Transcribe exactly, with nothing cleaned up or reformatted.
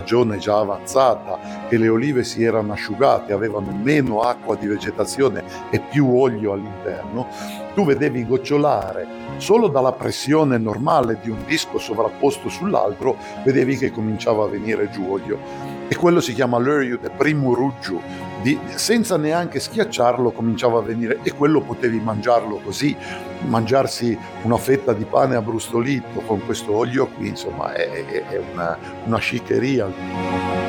stagione già avanzata, che le olive si erano asciugate, avevano meno acqua di vegetazione e più olio all'interno, tu vedevi gocciolare solo dalla pressione normale di un disco sovrapposto sull'altro, vedevi che cominciava a venire giù olio. E quello si chiama l'öljy, primo ruggio, di, senza neanche schiacciarlo cominciava a venire, e quello potevi mangiarlo così, mangiarsi una fetta di pane abbrustolito con questo olio qui, insomma è, è una, una sciccheria.